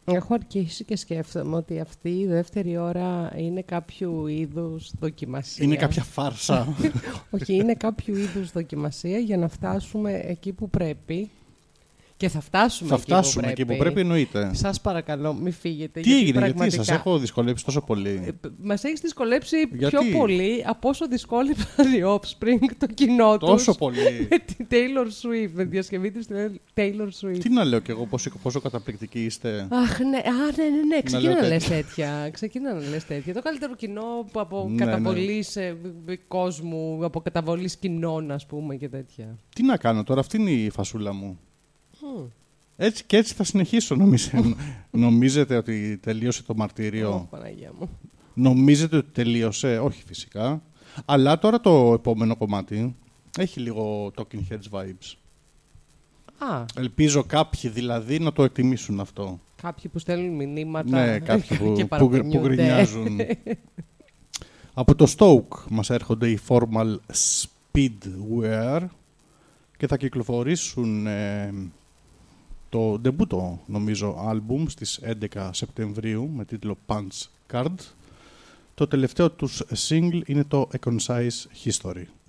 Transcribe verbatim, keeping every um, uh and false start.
Έχω αρχίσει και σκέφτομαι ότι αυτή η δεύτερη ώρα είναι κάποιο είδους δοκιμασία. Είναι κάποια φάρσα. Όχι, είναι κάποιο είδους δοκιμασία για να φτάσουμε εκεί που πρέπει. Και θα φτάσουμε, θα εκεί, φτάσουμε που εκεί που πρέπει, εννοείται. Σας παρακαλώ, μην φύγετε. Τι γιατί έγινε, πραγματικά... γιατί σας έχω δυσκολέψει τόσο πολύ. Μας έχεις δυσκολέψει Γιατί? πιο πολύ από όσο δυσκόλεψαν οι Offspring το κοινό τους. Τόσο πολύ. Με την Taylor Swift, με τη διασκευή της Taylor Swift. Τι να λέω κι εγώ, πόσο, πόσο καταπληκτική είστε. Αχ, ναι, α, ναι, ναι, ναι. Ξεκίνα να, να λες τέτοια. Ξεκίνα να λες τέτοια. Το καλύτερο κοινό από ναι, καταβολής ναι. κόσμου, από καταβολής κοινών, ας πούμε, και τέτοια. Τι να κάνω τώρα, αυτή είναι η φασούλα μου. Mm. Έτσι και έτσι θα συνεχίσω. Νομίζετε, νομίζετε ότι τελείωσε το μαρτύριο. Oh, Παναγία μου. Νομίζετε ότι τελείωσε. Όχι φυσικά. Αλλά τώρα το επόμενο κομμάτι έχει λίγο Talking Heads vibes. Α. Ελπίζω κάποιοι δηλαδή να το εκτιμήσουν αυτό. Κάποιοι που στέλνουν μηνύματα. Ναι, κάποιοι που, και που, που γκρινιάζουν. Από το Stoke μας έρχονται οι Formal Speedwear και θα κυκλοφορήσουν ε, το ντεμπούτο, νομίζω, άλμπουμ στις έντεκα Σεπτεμβρίου με τίτλο Punch Card. Το τελευταίο τους single είναι το A Concise History.